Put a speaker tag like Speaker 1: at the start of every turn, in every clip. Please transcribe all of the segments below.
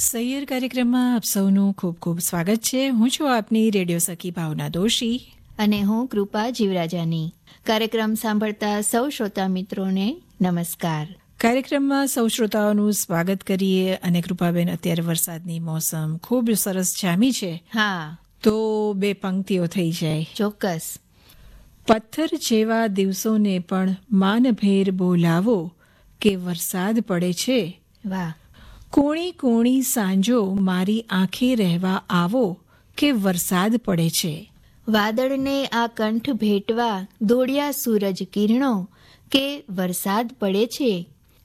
Speaker 1: સૈયર કાર્યક્રમમાં આપ સૌનું ખૂબ ખૂબ સ્વાગત છે. હું છું આપની રેડિયો સખી ભાવના દોશી
Speaker 2: અને હું કૃપા જીવરાજાની. કાર્યક્રમ સાંભળતા સૌ શ્રોતા મિત્રોને નમસ્કાર.
Speaker 1: કાર્યક્રમમાં સૌ શ્રોતાઓનું સ્વાગત કરીએ. અને કૃપાબેન, અત્યારે વરસાદની મોસમ ખૂબ સરસ જામી છે.
Speaker 2: હા,
Speaker 1: તો બે પંક્તિઓ થઈ જાય.
Speaker 2: ચોક્કસ.
Speaker 1: પથ્થર જેવા દિવસોને પણ માનભેર બોલાવો કે વરસાદ પડે છે.
Speaker 2: વાહ.
Speaker 1: કોણી કોણી સાંજો મારી આંખે રહેવા આવો કે વરસાદ પડે છે.
Speaker 2: વાદળને આ કંઠ ભેટવા દોડ્યા સૂરજ કિરણો કે વરસાદ પડે છે.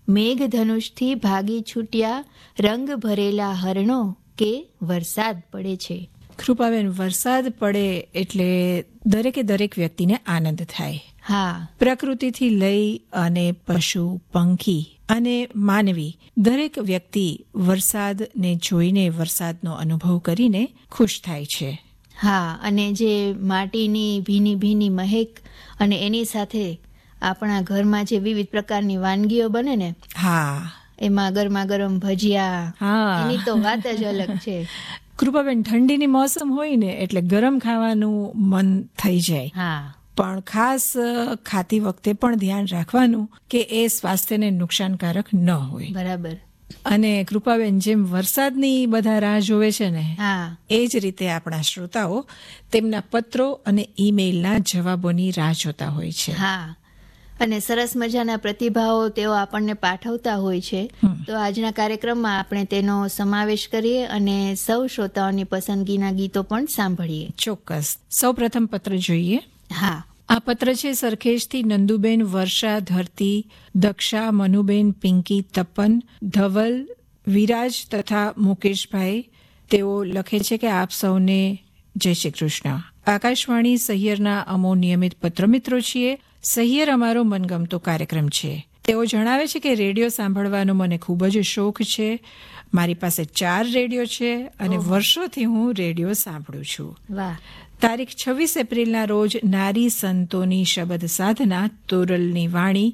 Speaker 2: મેઘધનુષથી ભાગી છૂટ્યા રંગ ભરેલા હરણો કે વરસાદ પડે છે.
Speaker 1: કૃપાબેન, વરસાદ પડે એટલે દરેકે દરેક વ્યક્તિને આનંદ થાય.
Speaker 2: હા,
Speaker 1: પ્રકૃતિથી લઈ અને પશુ, પંખી અને માનવી દરેક વ્યક્તિ વરસાદને જોઈને, વરસાદનો અનુભવ કરીને ખુશ થાય છે.
Speaker 2: હા. અને જે માટીની ભીની ભીની મહેક અને એની સાથે આપણા ઘરમાં જે વિવિધ પ્રકારની વાનગીઓ બને ને,
Speaker 1: હા,
Speaker 2: એમાં ગરમા ગરમ ભજીયા,
Speaker 1: હા,
Speaker 2: એની તો વાત જ અલગ છે.
Speaker 1: કૃપાબેન, ઠંડીની મોસમ હોય ને એટલે ગરમ ખાવાનું મન થઈ જાય.
Speaker 2: હા,
Speaker 1: પણ ખાસ ખાતી વખતે પણ ધ્યાન રાખવાનું કે એ સ્વાસ્થ્યને નુકસાનકારક ન હોય.
Speaker 2: બરાબર.
Speaker 1: અને કૃપાબેન, જેમ વરસાદની બધા રાહ જોવે છે ને,
Speaker 2: હા,
Speaker 1: એ જ રીતે આપણા શ્રોતાઓ તેમના પત્રો અને ઈમેલના જવાબોની રાહ જોતા હોય છે.
Speaker 2: હા. અને સરસ મજાના પ્રતિભાવો તેઓ આપણને પાઠવતા હોય છે. તો આજના કાર્યક્રમમાં આપણે તેનો સમાવેશ કરીએ અને સૌ શ્રોતાઓની પસંદગીના ગીતો પણ સાંભળીએ.
Speaker 1: ચોક્કસ. સૌ પ્રથમ પત્ર જોઈએ.
Speaker 2: હા.
Speaker 1: આ પત્ર છે સરખેજથી નંદુબેન, વર્ષા, ધરતી, દક્ષા, મનુબેન, પિંકી, તપન, ધવલ, વિરાજ તથા મુકેશભાઈ. તેઓ લખે છે કે આપ સૌને જય શ્રી કૃષ્ણ. આકાશવાણી સહિયરના અમો નિયમિત પત્રમિત્રો છીએ. સહિયર અમારો મનગમતો કાર્યક્રમ છે. તેઓ જણાવે છે કે રેડિયો સાંભળવાનો મને ખૂબ જ શોખ છે. મારી પાસે 4 રેડિયો છે અને વર્ષોથી હું રેડિયો સાંભળું છું.
Speaker 2: વાહ.
Speaker 1: તારીખ 26 એપ્રિલના રોજ નારી સંતોની શબદ સાધના, તોરલની વાણી,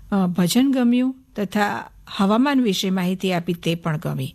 Speaker 1: ભજન ગમ્યું તથા હવામાન વિશે માહિતી આપી તે પણ ગમી.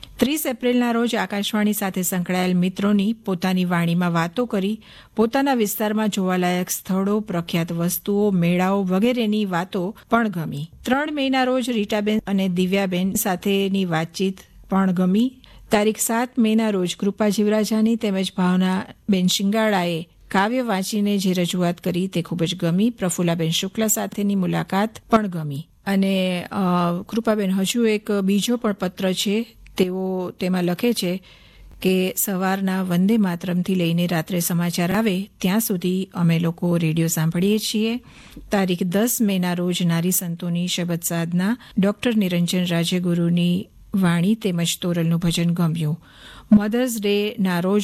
Speaker 1: 30 એપ્રિલના રોજ આકાશવાણી સાથે સંકળાયેલ મિત્રોની પોતાની વાણીમાં વાતો કરી પોતાના વિસ્તારમાં જોવાલાયક સ્થળો, પ્રખ્યાત વસ્તુઓ, મેળાઓ વગેરેની વાતો પણ ગમી. 3 મેના રોજ રીટાબેન અને દિવ્યાબેન સાથેની વાતચીત પણ ગમી. તારીખ 7 મેના રોજ કૃપા જીવરાજાની તેમજ ભાવનાબેન શિંગાળાએ કાવ્ય વાંચીને જે રજૂઆત કરી તે ખૂબ જ ગમી. પ્રફુલ્લાબેન શુક્લા સાથેની મુલાકાત પણ ગમી. અને કૃપાબેન, હજુ એક બીજો પણ પત્ર છે. તેઓ તેમાં લખે છે કે સવારના વંદે માતરમથી લઈને રાત્રે સમાચાર આવે ત્યાં સુધી અમે લોકો રેડિયો સાંભળીએ છીએ. તારીખ 10 મેના રોજ નારી સંતોની શબદ સાધના, ડૉક્ટર નિરંજન રાજ્યગુરુની વાણી તેમજ તોરલનું ભજન ગમ્યું. મધર્સ ડેના રોજ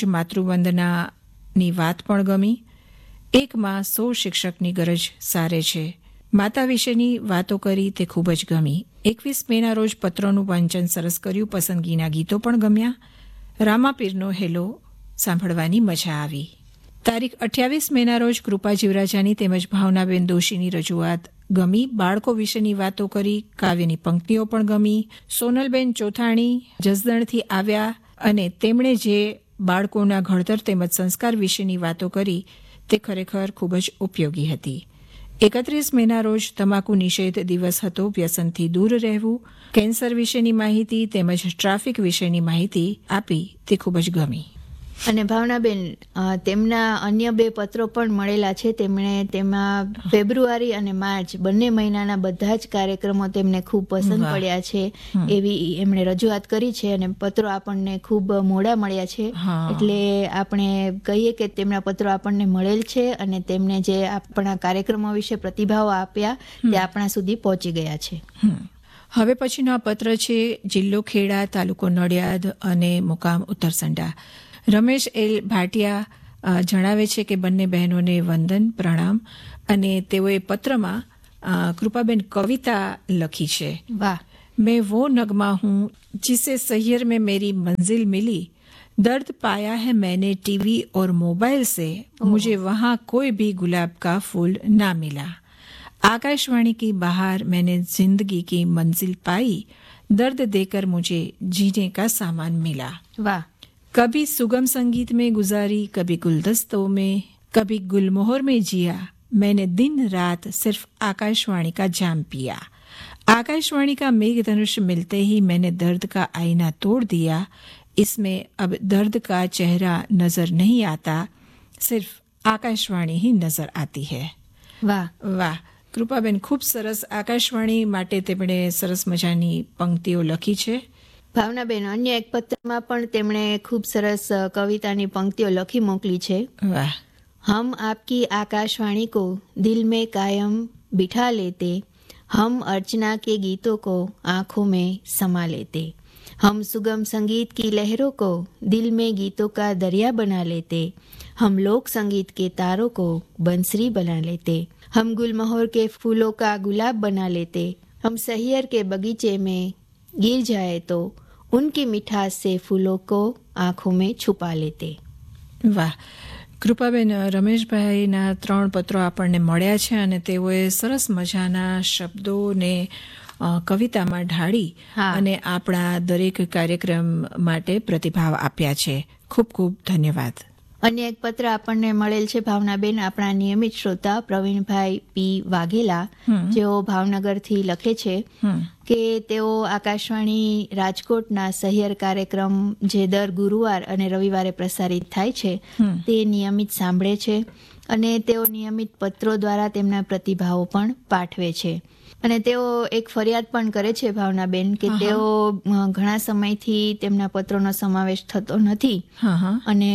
Speaker 1: માતૃવંદનાની વાત પણ ગમી. એક માં 100 શિક્ષકની ગરજ સારે છે. માતા વિશેની વાતો કરી તે ખૂબ જ ગમી. 21 મેના રોજ પત્રોનું વાંચન સરસ કર્યું. પસંદગીના ગીતો પણ ગમ્યા. રામાપીરનો હેલો સાંભળવાની મજા આવી. તારીખ 28 મેના રોજ કૃપા જીવરાજાની તેમજ ભાવનાબેન દોશીની રજૂઆત ગમી. બાળકો વિશેની વાતો કરી. કાવ્યની પંક્તિઓ પણ ગમી. સોનલબેન ચોથાણી જસદણથી આવ્યા અને તેમણે જે બાળકોના ઘડતર તેમજ સંસ્કાર વિશેની વાતો કરી તે ખરેખર ખૂબ જ ઉપયોગી હતી. 31 મેના રોજ તમાકુ નિષેધ દિવસ હતો. વ્યસનથી દૂર રહેવું, કેન્સર વિશેની માહિતી તેમજ ટ્રાફિક વિશેની માહિતી આપી તે ખૂબ જ ગમી.
Speaker 2: અને ભાવનાબેન, તેમના અન્ય 2 પત્રો પણ મળેલા છે. તેમણે તેમાં ફેબ્રુઆરી અને માર્ચ બંને મહિનાના બધા જ કાર્યક્રમો તેમને ખૂબ પસંદ પડ્યા છે એવી એમણે રજૂઆત કરી છે. અને પત્રો આપણને ખૂબ મોડા મળ્યા છે. એટલે આપણે કહીએ કે તેમના પત્રો આપણને મળેલ છે અને તેમણે જે આપણા કાર્યક્રમો વિશે પ્રતિભાવો આપ્યા તે આપણા સુધી પહોંચી ગયા છે.
Speaker 1: હવે પછીનો આ પત્ર છે જિલ્લો ખેડા, તાલુકો નડિયાદ અને મુકામ ઉત્તરસંડા. રમેશ એલ ભાટિયા જણાવે છે કે બંને બહેનોને વંદન, પ્રણામ. અને તેઓએ પત્રમાં કૃપાબેન કવિતા લખી છે.
Speaker 2: વાહ.
Speaker 1: મેં વો નગમા હું जिसे सैयर में मेरी मंजिल मिली, दर्द पाया है मैंने टीवी और मोबाइल से, मुझे वहाँ कोई भी गुलाब का फूल ना मिला. आकाशवाणी की बाहर मैंने जिंदगी की मंजिल पाई, दर्द देकर मुझे जीने का सामान मिला।
Speaker 2: वाह।
Speaker 1: कभी सुगम संगीत में गुजारी, कभी गुलदस्तों में, कभी गुलमोहर में जिया। मैंने दिन रात सिर्फ आकाशवाणी का जाम पिया। आकाशवाणी का मेघधनुष मिलते ही मैंने दर्द का आईना तोड़ दिया। इसमें अब दर्द का चेहरा नजर नहीं आता, सिर्फ आकाशवाणी ही नजर आती है।
Speaker 2: વાહ
Speaker 1: વાહ, કૃપાબેન, ખૂબ સરસ. આકાશવાણી માટે તેમણે સરસ મજાની પંક્તિઓ લખી છે.
Speaker 2: ભાવનાબેન, અન્ય એક પત્રમાં પણ તેમણે ખૂબ સરસ કવિતાની પંક્તિઓ લખી મોકલી છે.
Speaker 1: વાહ.
Speaker 2: हम आपकी आकाशवाणी को दिल में कायम बिठा लेते, हम अर्चना के गीतों को आँखों में समा लेते, हम सुगम संगीत की लहरों को दिल में गीतों का दरिया बना लेते, हम लोक संगीत के तारों को बंसरी बना लेते, हम गुलमोहर के फूलों का गुलाब बना लेते, हम सहियर के बगीचे में गिर जाए तो उनकी मिठास से फूलों को आँखों में छुपा लेते.
Speaker 1: વાહ. કૃપાબેન, રમેશભાઈના 3 પત્રો આપણને મળ્યા છે અને તેઓએ સરસ મજાના શબ્દોને કવિતામાં ઢાળી અને આપણા દરેક કાર્યક્રમ માટે પ્રતિભાવ આપ્યા છે. ખૂબ ખૂબ ધન્યવાદ.
Speaker 2: અન્ય એક પત્ર આપણને મળેલ છે ભાવનાબેન, આપણા નિયમિત શ્રોતા પ્રવીણભાઈ પી વાઘેલા, જેઓ ભાવનગરથી લખે છે કે તેઓ આકાશવાણી રાજકોટના સહિયર કાર્યક્રમ જે દર ગુરુવાર અને રવિવારે પ્રસારિત થાય છે તે નિયમિત સાંભળે છે અને તેઓ નિયમિત પત્રો દ્વારા તેમના પ્રતિભાવો પણ પાઠવે છે. અને તેઓ એક ફરિયાદ પણ કરે છે ભાવનાબેન કે તેઓ ઘણા સમયથી તેમના પત્રોનો સમાવેશ થતો નથી અને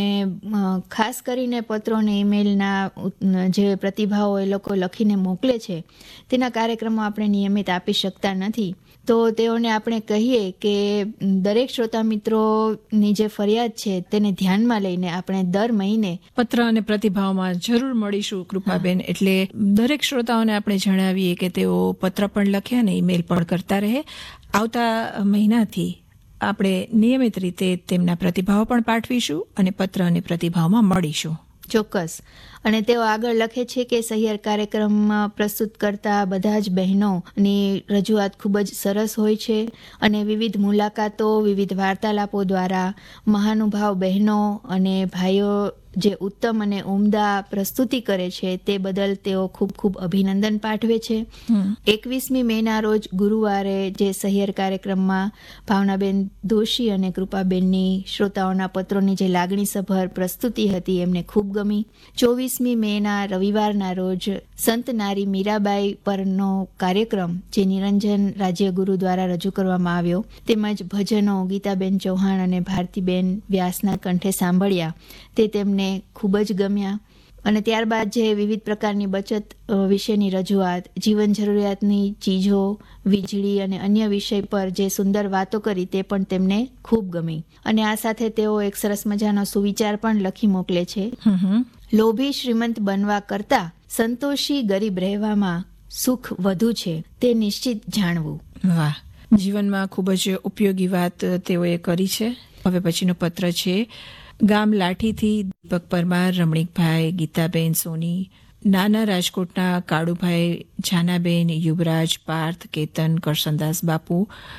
Speaker 2: ખાસ કરીને પત્રો અને ઈમેલના જે પ્રતિભાવો એ લોકો લખીને મોકલે છે તેના કાર્યક્રમો આપણે નિયમિત આપી શકતા નથી. તો તેઓને આપણે કહીએ કે દરેક શ્રોતા મિત્રોની જે ફરિયાદ છે તેને ધ્યાનમાં લઈને આપણે દર મહિને
Speaker 1: પત્ર અને પ્રતિભાવમાં જરૂર મળીશું કૃપાબેન. એટલે દરેક શ્રોતાઓને આપણે જણાવીએ કે તેઓ પત્ર પણ લખે અને ઈમેલ પણ કરતા રહે. આવતા મહિનાથી આપણે નિયમિત રીતે તેમના પ્રતિભાવો પણ પાઠવીશું અને પત્ર અને પ્રતિભાવમાં મળીશું.
Speaker 2: ચોક્કસ. અને તેઓ આગળ લખે છે કે સહિયર કાર્યક્રમમાં પ્રસ્તુત કરતા બધા જ બહેનોની રજૂઆત ખૂબ જ સરસ હોય છે અને વિવિધ મુલાકાતો, વિવિધ વાર્તાલાપો દ્વારા મહાનુભાવ બહેનો અને ભાઈઓ જે ઉત્તમ અને ઉમદા પ્રસ્તુતિ કરે છે તે બદલ તેઓ ખૂબ ખૂબ અભિનંદન પાઠવે છે. 21મી મેના રોજ ગુરુવારે જે સહિયર કાર્યક્રમમાં ભાવનાબેન દોશી અને કૃપાબેનની શ્રોતાઓના પત્રોની જે લાગણીસભર પ્રસ્તુતિ હતી એમને ખૂબ ગમી. 24મી મેના રવિવારના રોજ સંત નારી મીરાબાઈ પરનો કાર્યક્રમ જે નિરંજન રાજ્યગુરુ દ્વારા રજૂ કરવામાં આવ્યો, તેમજ ભજનો ગીતાબેન ચૌહાણ અને ભારતીબેન વ્યાસના કંઠે સાંભળ્યા તે તેમને ખૂબ જ ગમ્યા. અને ત્યારબાદ જે વિવિધ પ્રકારની બચત વિશેની રજૂઆત, જીવન જરૂરિયાતની ચીજો, વીજળી અને અન્ય વિષય પર જે સુંદર વાતો કરી તે પણ તેમને ખૂબ ગમી. અને આ સાથે તેઓ એક સરસ મજાનો સુવિચાર પણ લખી મોકલે છે. લોભી શ્રીમંત બનવા કરતા સંતોષી ગરીબ રહેવામાં સુખ વધુ છે તે નિશ્ચિત જાણવું.
Speaker 1: વાહ. જીવનમાં ખૂબ જ ઉપયોગી વાત તેઓએ કરી છે. હવે પછીનો પત્ર છે ગામ લાઠીથી દીપક પરમાર, રમણીકભાઈ, ગીતાબેન સોની, નાના રાજકોટના કાળુભાઈ, જાનાબેન, યુવરાજ, પાર્થ, કેતન, કરશનદાસ બાપુ,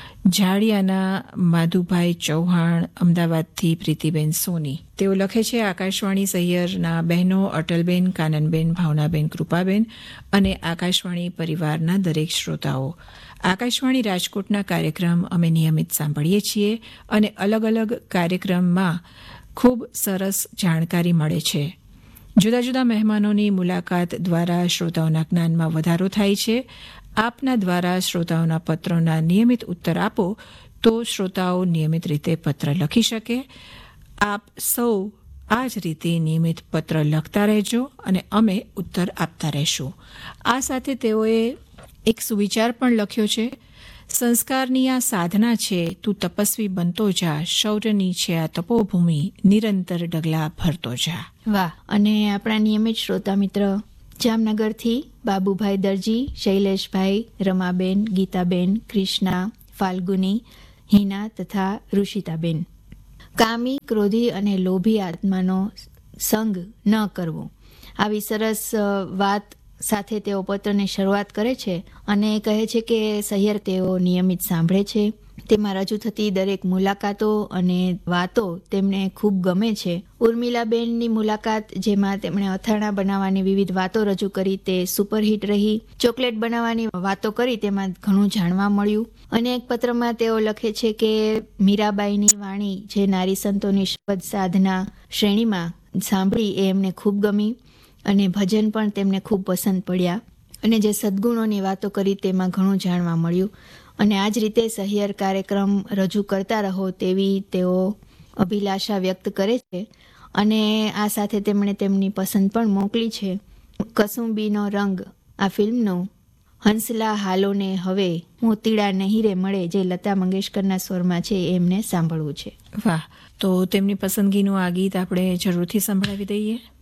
Speaker 1: ઝાડિયાના માધુભાઈ ચૌહાણ, અમદાવાદથી પ્રીતિબેન સોની. તેઓ લખે છે આકાશવાણી સહિયરના બહેનો અટલબેન, કાનનબેન, ભાવનાબેન, કૃપાબેન અને આકાશવાણી પરિવારના દરેક શ્રોતાઓ, આકાશવાણી રાજકોટના કાર્યક્રમ અમે નિયમિત સાંભળીએ છીએ અને અલગ અલગ કાર્યક્રમમાં ખૂબ સરસ જાણકારી મળે છે. જુદા જુદા મહેમાનોની મુલાકાત દ્વારા શ્રોતાઓના જ્ઞાનમાં વધારો થાય છે. આપના દ્વારા શ્રોતાઓના પત્રોના નિયમિત ઉત્તર આપો તો શ્રોતાઓ નિયમિત રીતે પત્ર લખી શકે. આપ સૌ આ જ રીતે નિયમિત પત્ર લખતા રહેજો અને અમે ઉત્તર આપતા રહેશું. આ સાથે તેઓએ એક સુવિચાર પણ લખ્યો છે. સંસ્કારની આ સાધના છે, તું તપસ્વી બનતો જા, શૌર્યની છે આ તપોભૂમિ, નિરંતર ડગલા ભરતો જા.
Speaker 2: વાહ. અને આપણા નિયમિત શ્રોતા મિત્ર જામનગરથી બાબુભાઈ દરજી, શૈલેષભાઈ, રમાબેન, ગીતાબેન, કૃષ્ણા, ફાલ્ગુની, હિના તથા ઋષિતાબેન. કામી, ક્રોધી અને લોભી આત્માનો સંગ ન કરવો, આવી સરસ વાત સાથે તેઓ પત્રની શરૂઆત કરે છે અને કહે છે કે સહિયર તેઓ નિયમિત સાંભળે છે તેમાં રજૂ થતી દરેક મુલાકાતો અને વાતો તેમને ખૂબ ગમે છે. ઉર્મિલાબેનની મુલાકાત, જેમાં તેમણે અથાણા બનાવવાની વિવિધ વાતો રજૂ કરી, તે સુપરહિટ રહી. ચોકલેટ બનાવવાની વાતો કરી, તેમાં ઘણું જાણવા મળ્યું. અને એક પત્રમાં તેઓ લખે છે કે મીરાબાઈની વાણી, જે નારી સંતોની શબ્દ સાધના શ્રેણીમાં સાંભળી, એ એમને ખૂબ ગમી અને ભજન પણ તેમને ખૂબ પસંદ પડ્યા. અને જે સદ્ગુણોની વાતો કરી, તેમાં ઘણું જાણવા મળ્યું. અને આ જ રીતે સહિયર કાર્યક્રમ રજૂ કરતા રહો તેવી તેઓ અભિલાષા વ્યક્ત કરે છે. અને આ સાથે તેમણે તેમની પસંદ પણ મોકલી છે. કસુંબીનો રંગ આ ફિલ્મનું હંસલા હાલોને હવે મોતીડા નહીં રે મળે, જે લતા મંગેશકરના સ્વરમાં છે, એ એમને સાંભળવું છે.
Speaker 1: વાહ, તો તેમની પસંદગીનું આ ગીત આપણે જરૂરથી સંભળાવી દઈએ.